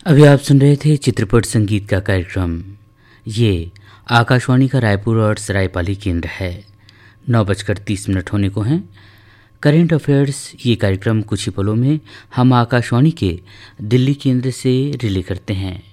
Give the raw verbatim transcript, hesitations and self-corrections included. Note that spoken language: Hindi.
अभी आप सुन रहे थे चित्रपट संगीत का कार्यक्रम। ये आकाशवाणी का रायपुर और सरायपाली केंद्र है। नौ बजकर तीस मिनट होने को हैं। करेंट अफेयर्स ये कार्यक्रम कुछ ही पलों में हम आकाशवाणी के दिल्ली केंद्र से रिले करते हैं।